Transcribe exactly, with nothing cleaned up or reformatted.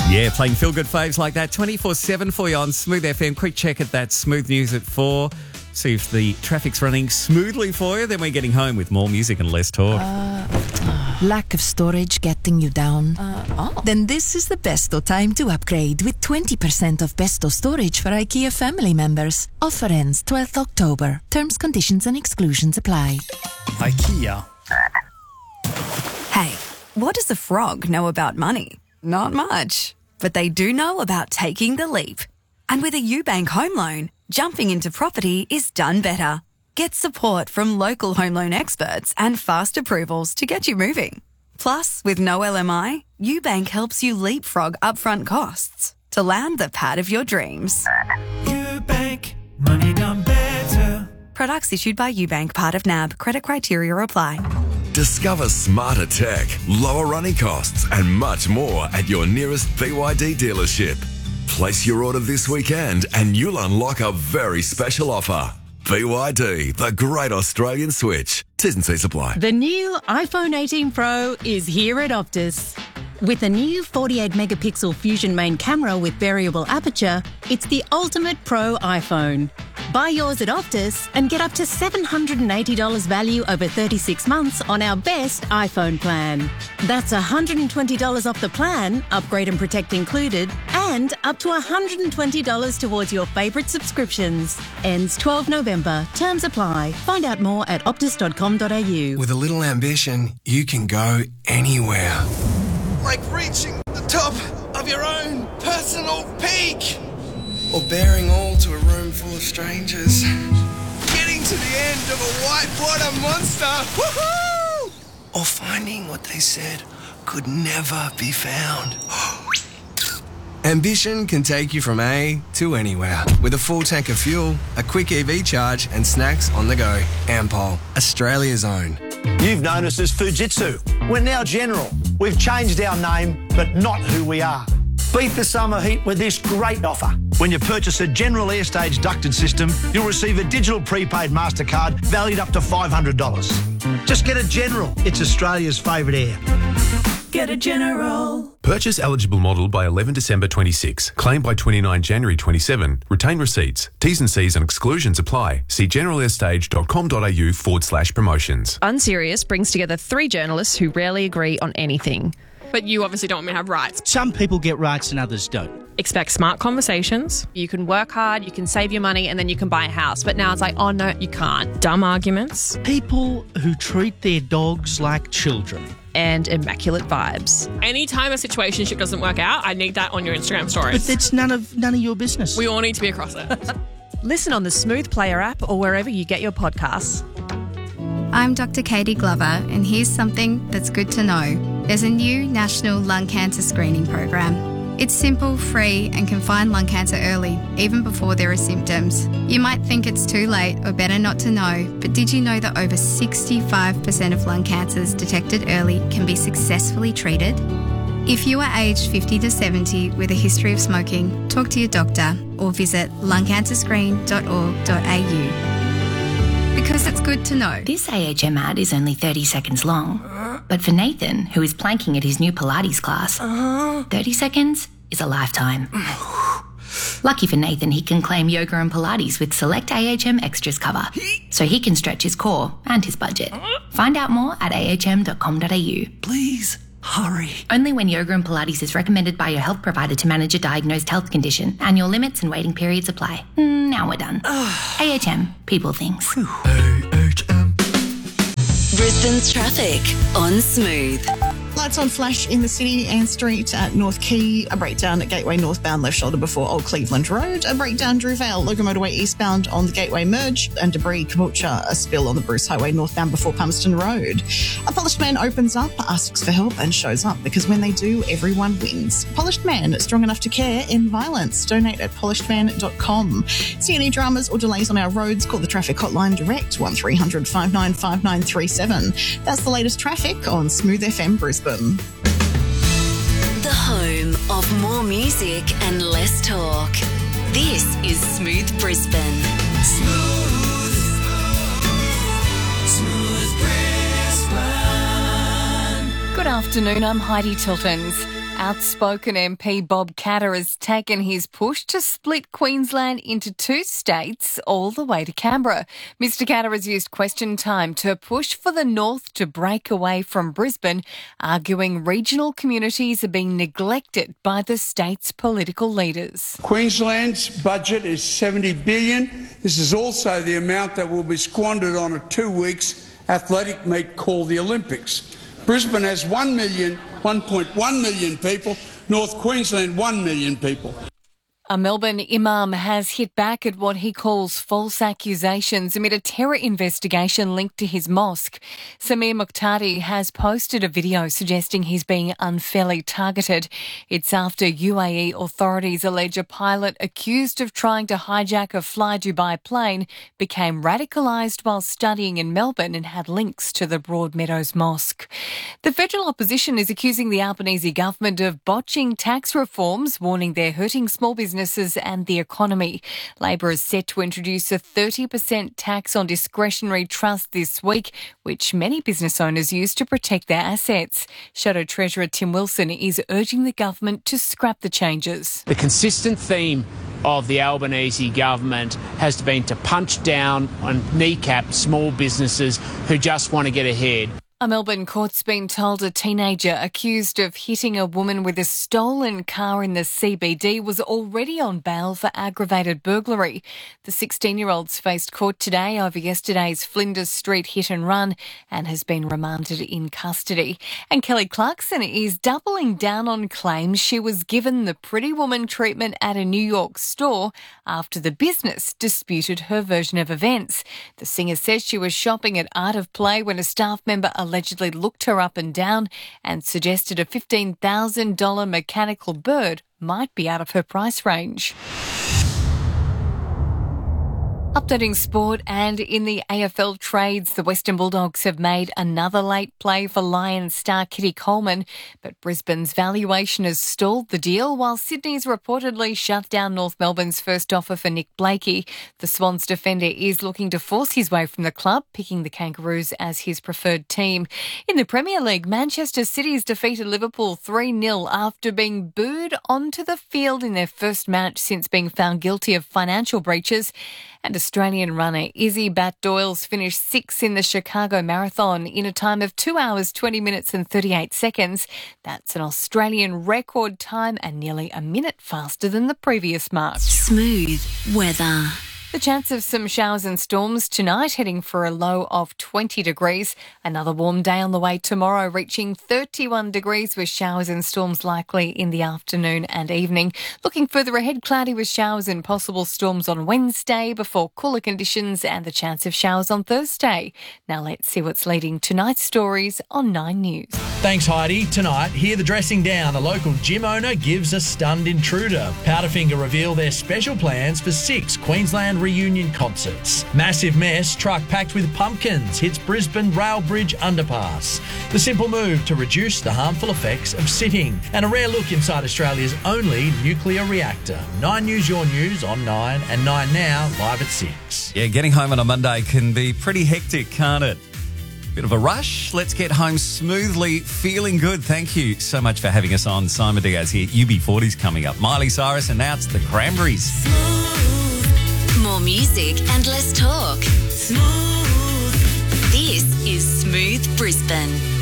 Yeah, playing feel-good faves like that twenty-four seven for you on Smooth F M. Quick check at that Smooth News at four. See if the traffic's running smoothly for you. Then we're getting home with more music and less talk. Uh, Lack of storage getting you down? Uh, oh. Then this is the besto time to upgrade with twenty percent off besto storage for IKEA family members. Offer ends twelfth October. Terms, conditions and exclusions apply. IKEA. Hey, what does a frog know about money? Not much. But they do know about taking the leap. And with a UBank home loan, jumping into property is done better. Get support from local home loan experts and fast approvals to get you moving. Plus, with no L M I, UBank helps you leapfrog upfront costs to land the pad of your dreams. UBank, money done better. Products issued by UBank, part of N A B. Credit criteria apply. Discover smarter tech, lower running costs and much more at your nearest B Y D dealership. Place your order this weekend and you'll unlock a very special offer. B Y D, the great Australian switch. T's and C's apply. The new iPhone eighteen Pro is here at Optus. With a new forty-eight megapixel Fusion main camera with variable aperture, it's the ultimate pro iPhone. Buy yours at Optus and get up to seven hundred eighty dollars value over thirty-six months on our best iPhone plan. That's one hundred twenty dollars off the plan, upgrade and protect included, and up to one hundred twenty dollars towards your favourite subscriptions. Ends twelfth November. Terms apply. Find out more at optus dot com dot a u. With a little ambition, you can go anywhere. Like reaching the top of your own personal peak. Or bearing all to a room full of strangers. Getting to the end of a whitewater monster. Woohoo! Or finding what they said could never be found. Ambition can take you from A to anywhere. With a full tank of fuel, a quick E V charge and snacks on the go. Ampol, Australia's own. You've known us as Fujitsu. We're now General. We've changed our name, but not who we are. Beat the summer heat with this great offer. When you purchase a General Airstage ducted system, you'll receive a digital prepaid MasterCard valued up to five hundred dollars. Just get a General. It's Australia's favourite air. Get a General. Purchase eligible model by eleven December twenty-six. Claim by twenty-nine January twenty-seven. Retain receipts. T's and C's and exclusions apply. See generalair.stage.com.au forward slash promotions. Unserious brings together three journalists who rarely agree on anything. But you obviously don't want me to have rights. Some people get rights and others don't. Expect smart conversations. You can work hard, you can save your money, and then you can buy a house. But now it's like, oh no, you can't. Dumb arguments. People who treat their dogs like children. And immaculate vibes. Anytime a situationship doesn't work out, I need that on your Instagram stories. But it's none of none of your business. We all need to be across it. Listen on the Smooth Player app or wherever you get your podcasts. I'm Doctor Katie Glover, and here's something that's good to know. There's a new national lung cancer screening program. It's simple, free, and can find lung cancer early, even before there are symptoms. You might think it's too late or better not to know, but did you know that over sixty-five percent of lung cancers detected early can be successfully treated? If you are aged fifty to seventy with a history of smoking, talk to your doctor or visit lung cancer screen dot org dot a u. Because it's good to know. This A H M ad is only thirty seconds long. But for Nathan, who is planking at his new Pilates class, thirty seconds is a lifetime. Lucky for Nathan, he can claim yoga and Pilates with select A H M extras cover, so he can stretch his core and his budget. Find out more at a h m dot com dot a u. Please, hurry. Only when yoga and Pilates is recommended by your health provider to manage a diagnosed health condition. Annual limits and waiting periods apply. Now we're done. A H M, people things. A H M. Brisbane's traffic on Smooth. Lights on flash in the city, Ann Street at North Quay, a breakdown at Gateway northbound left shoulder before Old Cleveland Road, a breakdown Drew Vale, Logan Motorway eastbound on the Gateway merge, and debris Caboolture, a spill on the Bruce Highway northbound before Palmerston Road. A Polished Man opens up, asks for help and shows up, because when they do, everyone wins. Polished Man, strong enough to care in violence. Donate at polished man dot com. See any dramas or delays on our roads, call the traffic hotline direct, one three hundred five nine five nine three seven. That's the latest traffic on Smooth F M Brisbane. The home of more music and less talk. This is Smooth Brisbane. Smooth. Smooth Brisbane. Good afternoon, I'm Heidi Tiltons. Outspoken M P Bob Katter has taken his push to split Queensland into two states all the way to Canberra. Mister Katter has used question time to push for the North to break away from Brisbane, arguing regional communities are being neglected by the state's political leaders. Queensland's budget is seventy billion dollars. This is also the amount that will be squandered on a two weeks athletic meet called the Olympics. Brisbane has one million, one point one million people. North Queensland, one million people. A Melbourne imam has hit back at what he calls false accusations amid a terror investigation linked to his mosque. Samir Muqtadi has posted a video suggesting he's being unfairly targeted. It's after U A E authorities allege a pilot accused of trying to hijack a Fly Dubai plane became radicalised while studying in Melbourne and had links to the Broadmeadows Mosque. The federal opposition is accusing the Albanese government of botching tax reforms, warning they're hurting small businesses and the economy. Labor is set to introduce a thirty percent tax on discretionary trust this week, which many business owners use to protect their assets. Shadow Treasurer Tim Wilson is urging the government to scrap the changes. The consistent theme of the Albanese government has been to punch down and kneecap small businesses who just want to get ahead. A Melbourne court's been told a teenager accused of hitting a woman with a stolen car in the C B D was already on bail for aggravated burglary. The sixteen-year-old's faced court today over yesterday's Flinders Street hit and run and has been remanded in custody. And Kelly Clarkson is doubling down on claims she was given the Pretty Woman treatment at a New York store after the business disputed her version of events. The singer says she was shopping at Art of Play when a staff member allegedly looked her up and down and suggested a fifteen thousand dollars mechanical bird might be out of her price range. Updating sport, and in the A F L trades, the Western Bulldogs have made another late play for Lions star Kitty Coleman, but Brisbane's valuation has stalled the deal while Sydney's reportedly shut down North Melbourne's first offer for Nick Blakey. The Swans defender is looking to force his way from the club, picking the Kangaroos as his preferred team. In the Premier League, Manchester City's defeated Liverpool three nil after being booed onto the field in their first match since being found guilty of financial breaches. And Australian runner Izzy Bat-Doyle's finished sixth in the Chicago Marathon in a time of two hours, twenty minutes and thirty-eight seconds. That's an Australian record time and nearly a minute faster than the previous mark. Smooth weather. The chance of some showers and storms tonight, heading for a low of twenty degrees. Another warm day on the way tomorrow, reaching thirty-one degrees with showers and storms likely in the afternoon and evening. Looking further ahead, cloudy with showers and possible storms on Wednesday before cooler conditions and the chance of showers on Thursday. Now let's see what's leading tonight's stories on Nine News. Thanks, Heidi. Tonight, hear the dressing down. A local gym owner gives a stunned intruder. Powderfinger reveal their special plans for six Queensland reunion concerts. Massive mess, truck packed with pumpkins hits Brisbane Rail Bridge underpass. The simple move to reduce the harmful effects of sitting. And a rare look inside Australia's only nuclear reactor. Nine News, your news on Nine, and Nine Now, live at six. Yeah, getting home on a Monday can be pretty hectic, can't it? Bit of a rush. Let's get home smoothly, feeling good. Thank you so much for having us on. Simon Diaz here. U B forty's coming up. Miley Cyrus, and now it's the Cranberries. More music and less talk. Smooth. This is Smooth Brisbane.